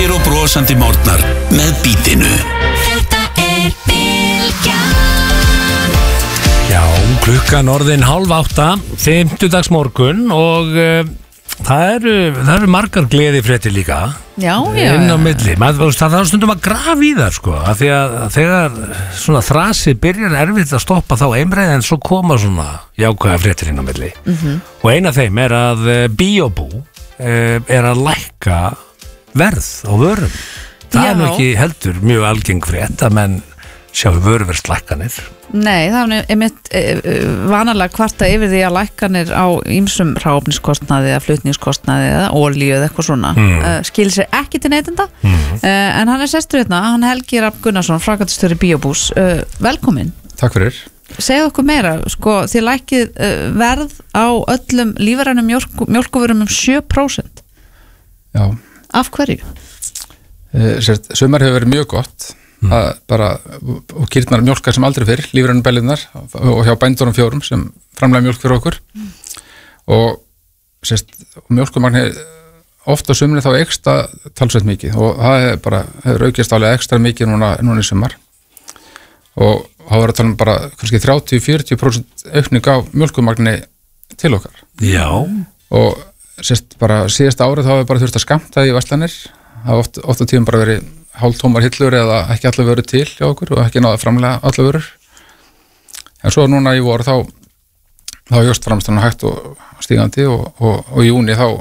Léttir og brosandi morgnar með Bítinu. Þetta Bylgjan. Já, klukkan orðin 7:30, 50 morgun og það eru margar gleðifréttir líka. Já. Inn á milli. Það er stundum að grafa í það sko, af því að þegar svona þrasið byrjar erfitt að stoppa þá einbreið en svo koma svona jákvæða fréttir inn á milli. Og eina af þeim er að Bíóbú er að lækka verð á vörum. Það er nú ekki heldur mjög algeng frétt að menn sjáu vöruverðslækkanir. Nei, það er mitt vanalega kvarta yfir því að lækkanir á ýmsum hráefniskostnaði eða flutningskostnaði eða olíu eða eitthvað svona skil sér ekki til neytenda en hann er sestur hérna, hann Helgi Rafn Gunnarsson, framkvæmdastjóri Bíóbús. Velkomin. Takk fyrir. Segðu okkur meira, sko, þið lækkið verð á öllum lífrænum mjólkurvörum 7%. Já. Af hverju? Sumar hefur verið mjög gott og kýrnar mjólkar sem aldrei fyrr, lífrænum bellunar og hjá bændurum 4 sem framlega mjólk fyrir okkur og mjólkumagni oft á sumri þá ekstra talsveit mikið og það hefur aukist álega ekstra mikið núna í sumar og það var að tala bara kannski 30-40% aukning á mjólkumagni til okkar. Já. Og bara síðasta árið þá hefur bara þurft að skammta í verslanir, það hafa oft á tíðum bara verið hálftómar hillur eða ekki allar vörur til hjá okkur og ekki náða framlega allar vörur. En svo núna í vor þá jókst framstæðan hægt og stígandi og í júni þá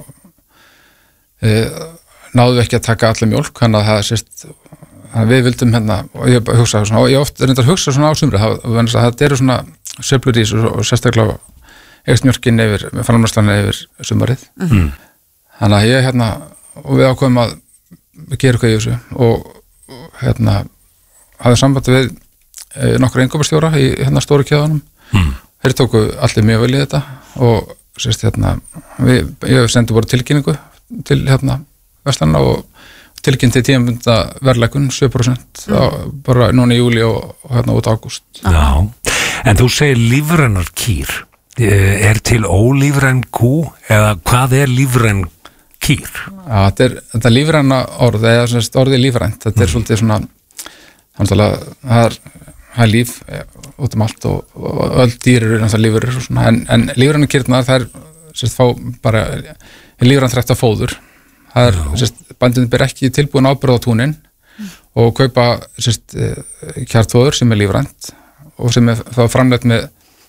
náðum við ekki að taka allar mjólk, þannig að það við vildum og ég hugsa svona, og ég oft reyndar að hugsa svona á sumri, það eru svona sveiflur í þessu og sérstaklega eikst mjólkin yfir, framstæðan yfir sumarið. Þannig að ég og við ákveðum að gera eitthvað í þessu og hafði sambandi við nokkra innkauparstjóra í stóru kjöðunum. Þeir tóku allir mjög vel í þetta og ég sendi bara tilkynningu til verslana og tilkynnti tímabundna verðlækkun 7% bara núna í júli og út ágúst. Já, en þú segir lífrænar kýr, er til ólífræn kú eða hvað er lífræn kýr? Já, þetta lífræna orð, eða orðið lífrænt, þetta svolítið svona, það er líf út allt og öll dýr eru lífur og svona, en lífræna kýrnar, það fá bara lífrænt rækta fóður, það bændunum ber ekki tilbúin ábyrgð á túnin og kaupa kjartfóður sem er lífrænt og sem er þá framleitt með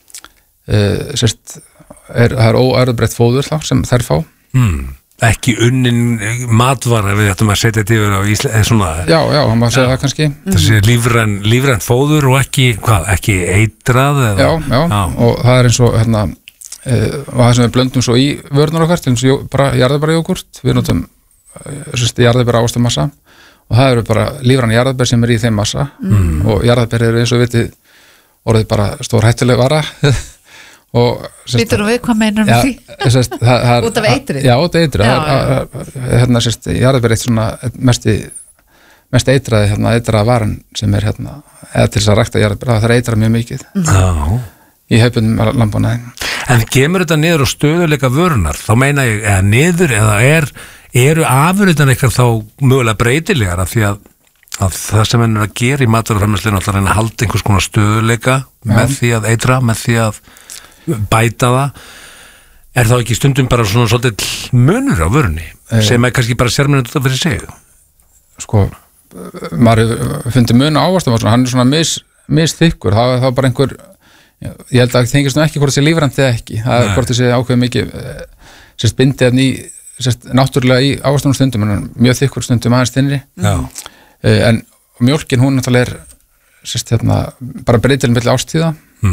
það er óerðbreytt fóður þá sem þær fá. Ekki unnin matvara við ættum að setja þetta yfir á Íslandi svona. Já, hann má segja það kannski. Þessi lífræn fóður og ekki eitrað eða? Já, og það er eins og og það sem við blöndum svo í vörnar okkar til eins og bara jarðarberjajógurt, við notum jarðarberja ávextamassa og það eru bara lífræn jarðarber sem er í þeim massa og jarðarber eru eins og vitið orðið bara stór hættuleg vara Býtur við, hvað meinar við því? Út af eitrið? Já, út af eitrið. Jarðarber er eitt svona mest eitraði eitraða varan sem er eða til þess að rækta jarðarber, það er eitrað mjög mikið í hefðbundum landbúnaði. En kemur þetta niður á stöðuleika vörunar? Þá meina ég, eða niður, eða eru afurðan eitthvað þá mögulega breytilegar af því að það sem henn er að gera í matvælaframleiðslu er að halda einhvers konar stöðuleika með því að eitra, með því að bæta það, er þá ekki stundum bara svona svolítið munur á vörunni sem er kannski bara sérmennandi út af fyrir sig? Sko, maður fundir mun á ávöxtum, hann er svona misþykkur, það er bara einhver, ég held að það þengist ekki hvort það sé lífrænt eða ekki, það er hvort það sé ákveð mikið bindið náttúrulega í ávöxtum stundum, en mjög þykkur stundum aðeins þinnri, en mjólkin hún náttúrulega er bara breytilin milli ástíða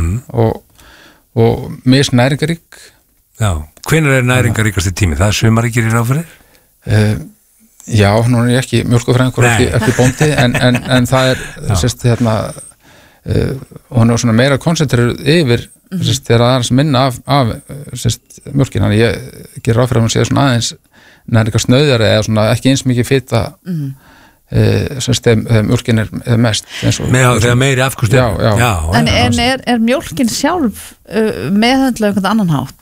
og misnæringarík. Já, hvenær er næringaríkasti tími? Það er sumaríkir í ráðfyrir? Já, nú er ég ekki mjólkufræðingur ekki bóndi, en það er hún er svona meira koncentreruð yfir þegar það er minna af mjólkin, þannig ég ger ráð fyrir að hún sé svona aðeins næringarsnauðari eða svona ekki eins mikið fita þegar mjólkin er mest þegar meiri afkvæmst en er mjólkin sjálf meðhöndla einhvern annan hátt?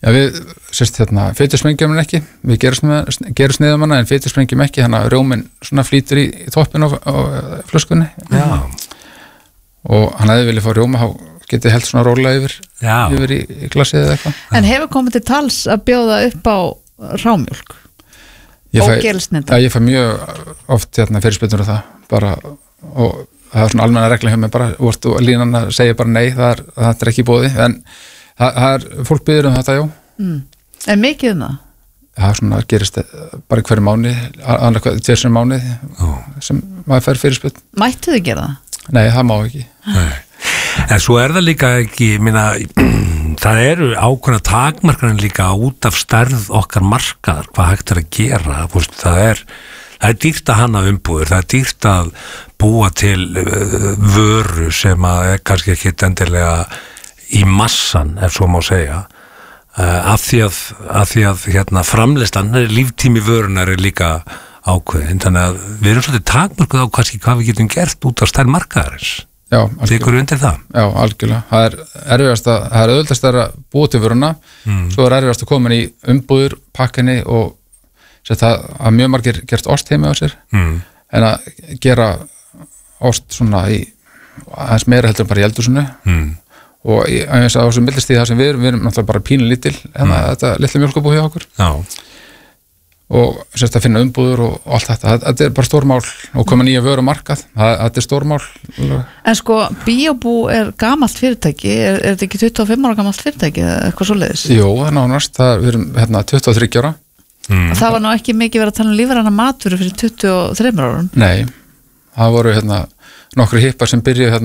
Já, við, sérst, fytussprengjum ekki, við gerum sniðum hana en fytussprengjum ekki, þannig að rjóminn svona flýtur í toppin á flöskunni. Já. Og hann hefði viljað fá rjóma, þá getið held svona rólega yfir í glasið eða eitthvað. En hefur komið til tals að bjóða upp á rámjólk? Ógelsnita? Ég fæ mjög oft fyrirspurnir á það, bara, og það svona almenna regla hjá mig bara, og línan að segja bara nei, það er ekki í boði, en fólk byður þetta, já. En mikið það? Það svona gerist bara hverju mánuði, annað 2 mánuði sem maður fær fyrirspurn. Mættu þið gera það? Nei, það má ekki. Nei. En svo það líka ekki, það eru ákveðna takmarkanir líka út af stærð okkar markaðar, hvað hægt að gera, það er dýrt að hanna umbúðir, það er dýrt að búa til vöru sem að er kannski ekki endilega í massan, ef svo má segja, af því að framleiðslan, líftími vörunar er líka ákveðin, þannig að við erum svolítið takmörkuð á hvað við getum gert út á stærð markaðarins. Já, tekur undir það? Já, algjörlega. Það er auðvitað að búa til vöruna, svo er erfiðast að koma í umbúðir, pakkinni og að mjög margir gert ost heima á sér, en að gera ost svona í aðeins meira heldur en bara í eldhúsinu, og eins á þessum millistíð það sem við erum náttúrulega bara pínu lítil, þetta litla mjólkubú hjá okkur. Já. Og að finna umbúður og allt þetta er bara stórmál og koma nýja vöru á markað, þetta er stórmál. En sko, Bíóbú er gamalt fyrirtæki, er þetta ekki 25 ára gamalt fyrirtæki eða eitthvað svoleiðis? Jú, það er nánast, við erum 23 ára. Það var nú ekki mikið verið að tala um lífræna matvöru fyrir 23 árum? Nei, það voru nokkru hippar sem byrjuði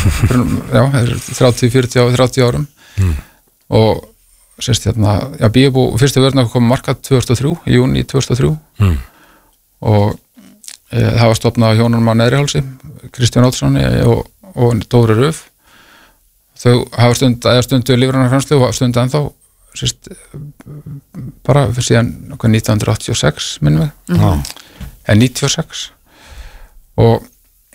30, 40 og 30 árum og Bíóbú, fyrstu vörðna kom markað 2003, í júni 2003 og það var stofnað á hjónunum á Neðrihálsi, Kristján Ótssoni og Dóri Röf. Þau hafa stundu lífræna framleiðslu og stundu ennþá bara fyrir síðan 1986 minnum við, eða 96 og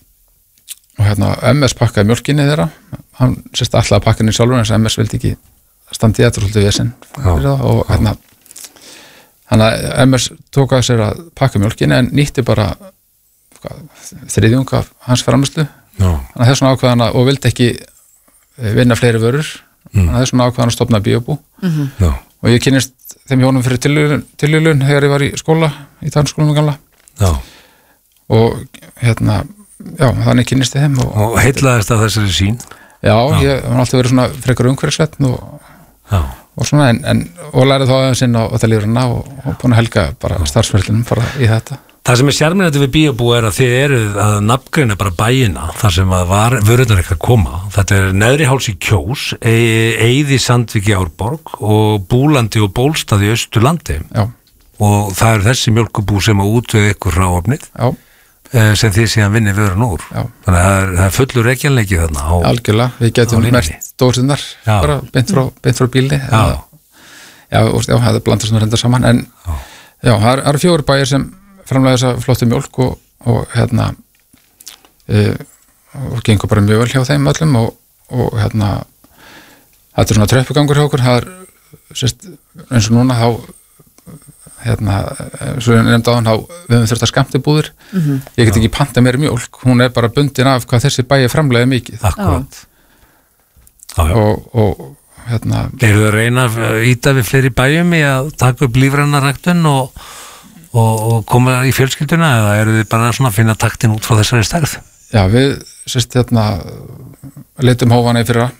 MS pakkaði mjölkinni þeirra, hann allaði pakkinni sjálfur eins og MS vildi ekki standi þetta svolítið vesinn og hann að MS tók að sér að pakka mjölkinni en nýtti bara þriðjung af hans framleiðslu, hann að þessum ákveðana og vildi ekki vinna fleiri vörur, hann að þessum ákveðana stofnaði Bíóbú og ég kynnist þeim hjónum fyrir tilvílun þegar ég var í skóla, í Tannskólanum gamla og þannig kynnist ég þeim og heillaðist af þessari sín? Já, ég hef alltaf verið svona frekar umhverfisvænn og svona og lærið þá aðeins inn á það lífrana og búin að helga bara starfsferðlinum bara í þetta. Það sem er sjarmerandi við Bíóbú er að þið eruð að nafngreina bara bæina þar sem að vörurnar eitthvað koma. Þetta er Neðriháls í Kjós, Eiði Sandvík í Árborg og Búlandi og Bólstað í Austurlandi. Já. Og það er þessi mjólkubú sem að útvega ykkur hráefnið. Já. Sem þið síðan vinni vörun úr. Já. Þannig að það er fullur reykjanleiki þarna. Algjörlega, við getum mert dósinnar bara beint frá bílni. Já, það er blandast svona reyndar saman, en það eru 4 bæir sem framlega þessa flottu mjólk og gengur bara mjög vel hjá þeim öllum og þetta er svona tröppugangur hjá okkur, það er eins og núna þá svo ég nefndi á hann við höfum þurft að skammta búðir ég get ekki panta meiri mjólk, hún er bara bundin af hvað þessi bæi framlega mikið. Akkurat. Og eru þau að reyna að íta við fleiri bæjum í að taka upp lífrænaræktun og koma í fjölskylduna eða eru þið bara svona að finna taktin út frá þessari stærð? Já, við leitum hófana í fyrra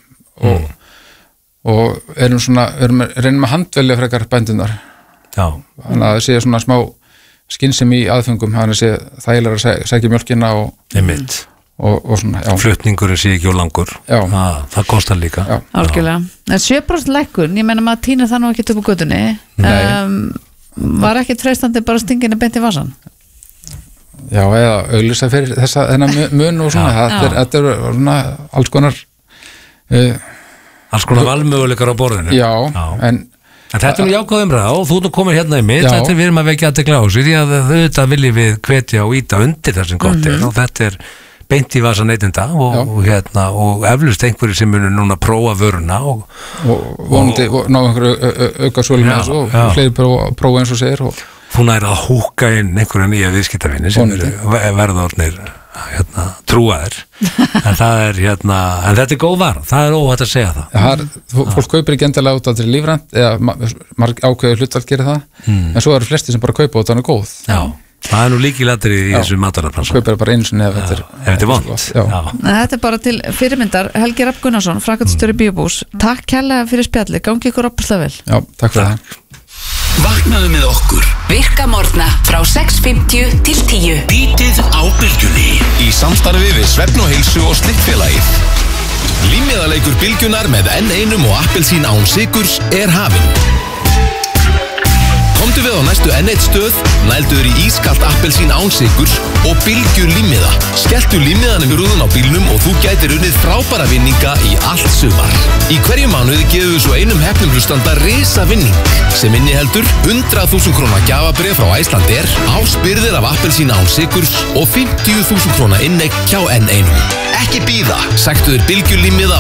og reynum að handvelja frekar bændunar. Já. Þannig að það sé svona smá skynsemi í aðfengum, þannig að sé þægilega að sækja mjölkina og svona, já. Flutningurinn sé ekki og langur. Já. Það kostar líka. Já. Algjörlega. En 7% lækkun, ég meina maður týnir það nú ekki upp á götunni. Var ekki freistandi bara stinginni beint í vasan? Já, eða auglýsa fyrir þennan mun og svona, þetta er svona alls konar valmöguleikar á borðinu. Já, en þetta er nú jákvæð umræða og þú nú komir hérna í mitt, þetta er við erum að vekja athygli á þessu því að þetta viljum við hvetja og íta undir þessum gott og þetta er beint í vasa neytenda og eflust einhverju sem munur núna prófa vöruna og vonandi ná einhverju auka svolum og fleiri prófa eins og segir þú nær að húka inn einhverja nýja viðskiptavinni sem verða orðnir trúaðir en það er en þetta er góð vara, það er óhætt að segja það fólk kaupir ekki endilega út á til lífrænt eða ákveður hlutfall gerir það en svo eru flesti sem bara kaupa út á hann er góð það er nú líkilættir í þessu matarafransa kaupir bara eins og ef þetta er vont þetta er bara til fyrirmyndar Helgi Rapp Gunnarsson, framkvæmdastjóri Bíobús takk kærlega fyrir spjalli, gangi ykkur opaslega vel já, takk fyrir það Vaknaðu með okkur Virka morgna frá 6:50 til 10 Bítið á bylgjunni Í samstarfi við Svefn og Heilsu og Slikkfélagið Límmiðaleikur bylgjunar með N1 og appelsín án sykurs er hafinn Komdu við á næstu N1 stöð, nælduður í ískalt appelsín án sykurs og bylgju límmiða. Skelltu límmiðanum í rúðun á bílnum og þú gætir unnið frábæra vinninga í allt sumar. Í hverju mánuði gefum við svo einum heppnum hlustanda risa vinning sem inniheldur 100.000 króna gjafabréf frá Icelandair, áspyrðir af appelsín án sykurs og 50.000 króna inneign hjá N1. Ekki bíða, sæktu þér bylgjulímmiða á